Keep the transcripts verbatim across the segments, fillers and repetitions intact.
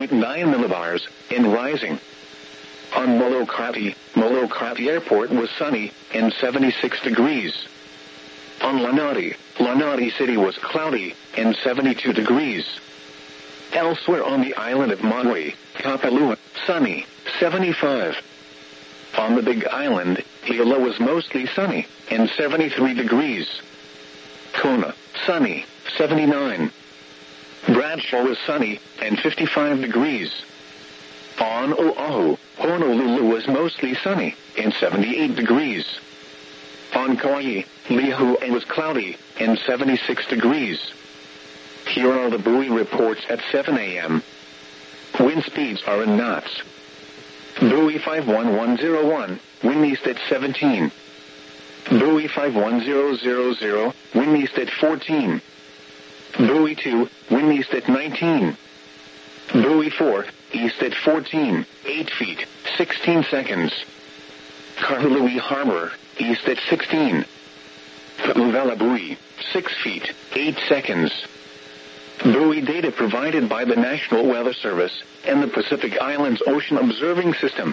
nine millibars, and rising. On Molokrati, Molokrati Airport was sunny, and seventy-six degrees. On Lanati, Lanati City was cloudy, and seventy-two degrees. Elsewhere on the island of Maui, Kapalua, sunny, seventy-five. On the Big Island, Hilo was mostly sunny, and seventy-three degrees. Kona, sunny, seventy-nine. Bradshaw was sunny, and fifty-five degrees. On Oahu, Honolulu was mostly sunny, and seventy-eight degrees. On Kauai, Lihue was cloudy, and seventy-six degrees. Here are the buoy reports at seven a.m. Wind speeds are in knots. Buoy five one one zero one, wind east at seventeen. Buoy five one zero zero zero, wind east at fourteen. Buoy two, wind east at nineteen. Buoy four, east at fourteen, eight feet, sixteen seconds. Kahului Harbor, east at sixteen. Pu'uvela Buoy, six feet, eight seconds. Buoy data provided by the National Weather Service and the Pacific Islands Ocean Observing System.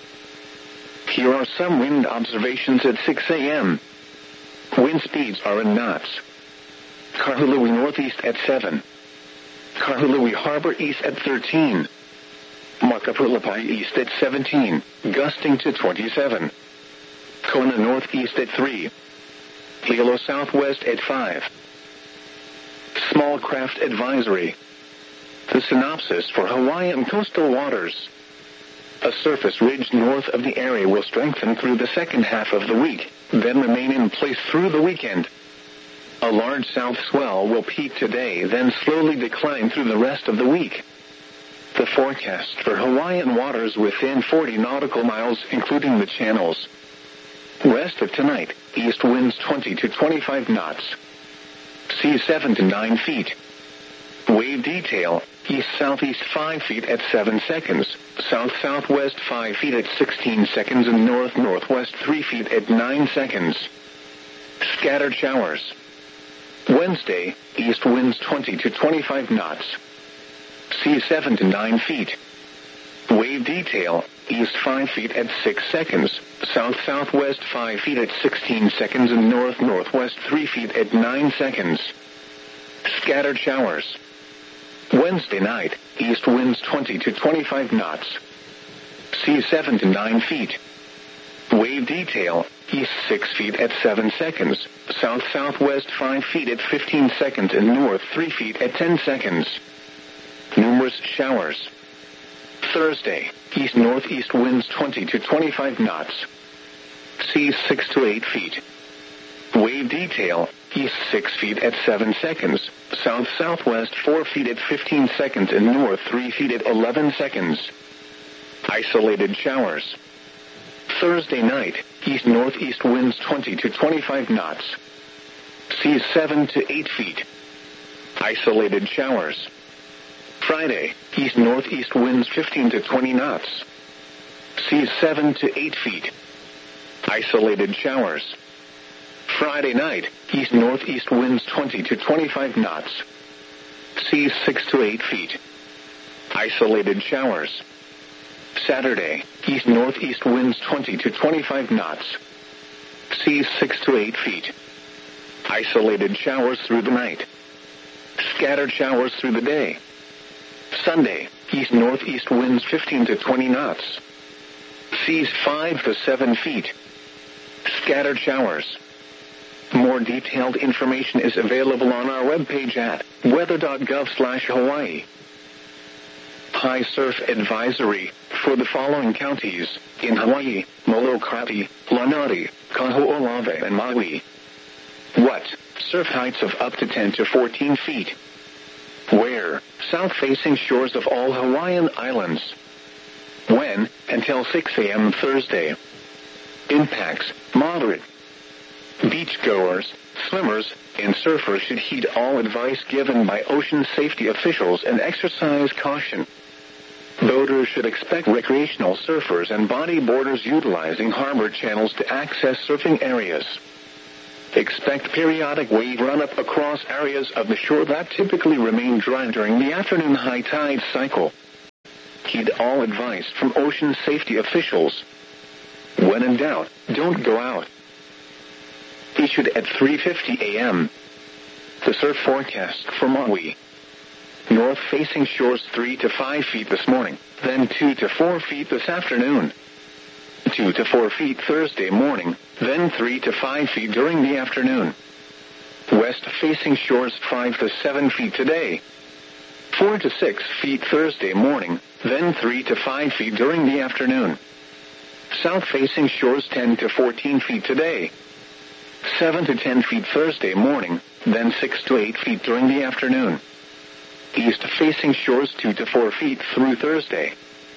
Here are some wind observations at six a.m. Wind speeds are in knots. Kahului northeast at seven. Kahului Harbor east at thirteen. Makapulapai east at seventeen, gusting to twenty-seven. Kona northeast at three. Hilo southwest at five. Small craft advisory. The synopsis for Hawaiian coastal waters. A surface ridge north of the area will strengthen through the second half of the week, then remain in place through the weekend. A large south swell will peak today, then slowly decline through the rest of the week. The forecast for Hawaiian waters within forty nautical miles, including the channels. Rest of tonight, east winds twenty to twenty-five knots. Sea seven to nine feet. Wave detail, east-southeast five feet at seven seconds, south-southwest five feet at sixteen seconds, and north-northwest three feet at nine seconds. Scattered showers. Wednesday, east winds twenty to twenty-five knots. Sea seven to nine feet. Wave detail, east five feet at six seconds, south-southwest five feet at sixteen seconds, and north-northwest three feet at nine seconds. Scattered showers. Wednesday night, east winds twenty to twenty-five knots. Sea seven to nine feet. Wave detail, east six feet at seven seconds, south-southwest five feet at fifteen seconds, and north three feet at ten seconds. Numerous showers. Thursday, east-northeast winds twenty to twenty-five knots. Seas six to eight feet. Wave detail, east six feet at seven seconds, south-southwest four feet at fifteen seconds, and north three feet at eleven seconds. Isolated showers. Thursday night, east-northeast winds twenty to twenty-five knots. Seas seven to eight feet. Isolated showers. Friday, east-northeast winds fifteen to twenty knots. Seas seven to eight feet. Isolated showers. Friday night, east-northeast winds twenty to twenty-five knots. Seas six to eight feet. Isolated showers. Saturday, east-northeast winds twenty to twenty-five knots. Seas six to eight feet. Isolated showers through the night. Scattered showers through the day. Sunday, east-northeast winds fifteen to twenty knots. Seas five to seven feet. Scattered showers. More detailed information is available on our webpage at weather.gov slash Hawaii. High surf advisory for the following counties in Hawaii: Molokrati, Lanati, Kaho'olawe, and Maui. What? Surf heights of up to ten to fourteen feet. Where? South-facing shores of all Hawaiian islands. When? Until six a.m. Thursday. Impacts: moderate. Beachgoers, swimmers, and surfers should heed all advice given by ocean safety officials and exercise caution. Boaters should expect recreational surfers and bodyboarders utilizing harbor channels to access surfing areas. Expect periodic wave run-up across areas of the shore that typically remain dry during the afternoon high tide cycle. Heed all advice from ocean safety officials. When in doubt, don't go out. Issued at three fifty a.m. The surf forecast for Maui. North-facing shores three to five feet this morning, then two to four feet this afternoon. two to four feet Thursday morning, then three to five feet during the afternoon. West-facing shores five to seven feet today. four to six feet Thursday morning, then three to five feet during the afternoon. South-facing shores ten to fourteen feet today. seven to ten feet Thursday morning, then six to eight feet during the afternoon. East-facing shores two to four feet through Thursday.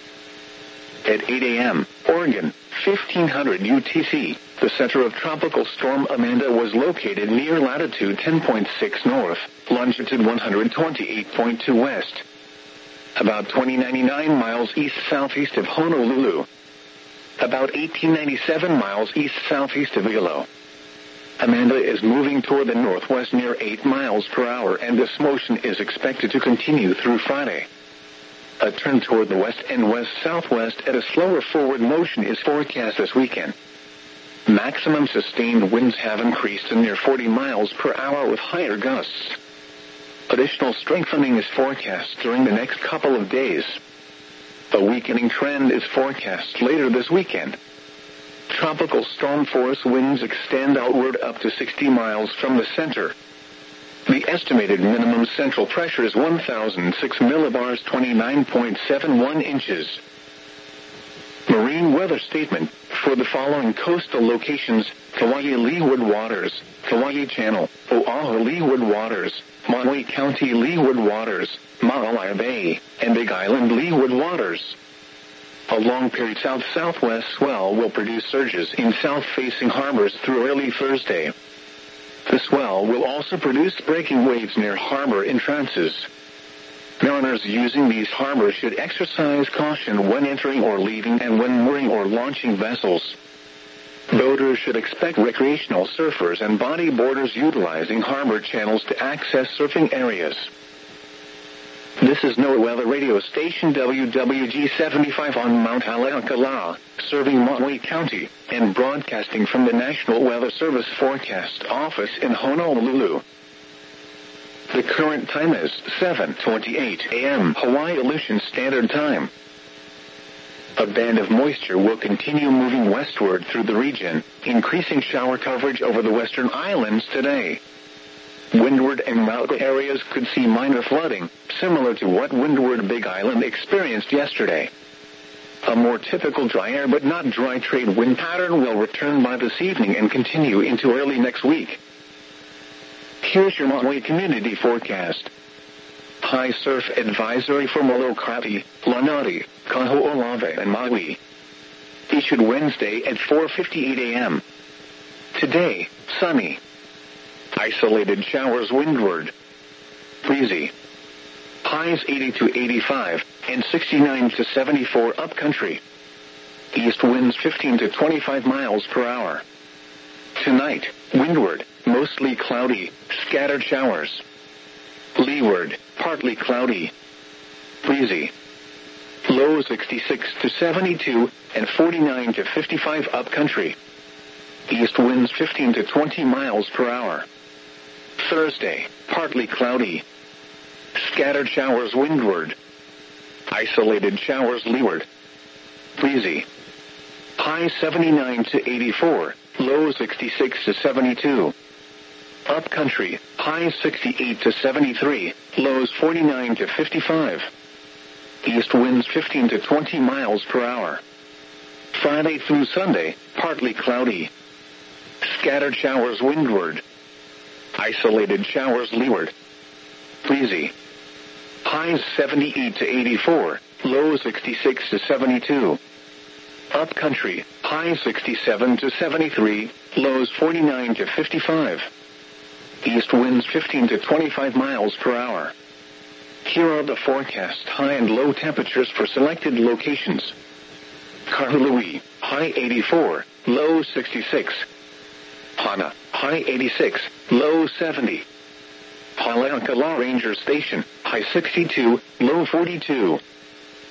At eight a.m., Oregon, fifteen hundred U T C, the center of Tropical Storm Amanda was located near latitude ten point six north, longitude one hundred twenty-eight point two west. About twenty ninety-nine miles east-southeast of Honolulu. About eighteen ninety-seven miles east-southeast of Hilo. Amanda is moving toward the northwest near eight miles per hour, and this motion is expected to continue through Friday. A turn toward the west and west-southwest at a slower forward motion is forecast this weekend. Maximum sustained winds have increased to near forty miles per hour with higher gusts. Additional strengthening is forecast during the next couple of days. A weakening trend is forecast later this weekend. Tropical storm force winds extend outward up to sixty miles from the center. The estimated minimum central pressure is one thousand six millibars, twenty-nine point seven one inches. Marine weather statement for the following coastal locations: Kauai Leeward Waters, Kauai Channel, Oahu Leeward Waters, Maui County Leeward Waters, Maalaea Bay, and Big Island Leeward Waters. A long-period south-southwest swell will produce surges in south-facing harbors through early Thursday. The swell will also produce breaking waves near harbor entrances. Mariners using these harbors should exercise caution when entering or leaving and when mooring or launching vessels. Boaters should expect recreational surfers and bodyboarders utilizing harbor channels to access surfing areas. This is NOAA Weather Radio Station W W G seventy-five on Mount Haleakala, serving Maui County, and broadcasting from the National Weather Service Forecast Office in Honolulu. The current time is seven twenty-eight a.m. Hawaii Aleutian Standard Time. A band of moisture will continue moving westward through the region, increasing shower coverage over the western islands today. Windward and mountain areas could see minor flooding, similar to what Windward Big Island experienced yesterday. A more typical dry air but not dry trade wind pattern will return by this evening and continue into early next week. Here's your Maui community forecast. High surf advisory for Molokai, Lanai, Kaho'olawe, and Maui. Issued Wednesday at four fifty-eight a.m. Today, sunny. Isolated showers windward. Breezy. Highs eighty to eighty-five, and sixty-nine to seventy-four upcountry. East winds fifteen to twenty-five miles per hour. Tonight, windward, mostly cloudy, scattered showers. Leeward, partly cloudy. Breezy. Low sixty-six to seventy-two, and forty-nine to fifty-five upcountry. East winds fifteen to twenty miles per hour. Thursday, partly cloudy. Scattered showers windward. Isolated showers leeward. Breezy. High seventy-nine to eighty-four, low sixty-six to seventy-two. Upcountry, high sixty-eight to seventy-three, lows forty-nine to fifty-five. East winds fifteen to twenty miles per hour. Friday through Sunday, partly cloudy. Scattered showers windward. Isolated showers leeward. Breezy. Highs seventy-eight to eighty-four, low sixty-six to seventy-two. Upcountry, high sixty-seven to seventy-three, lows forty-nine to fifty-five. East winds fifteen to twenty-five miles per hour. Here are the forecast high and low temperatures for selected locations. Kahului, high eighty-four, low sixty-six. Hana, high eighty-six, low seventy. Haleakala Ranger Station, high sixty-two, low forty-two.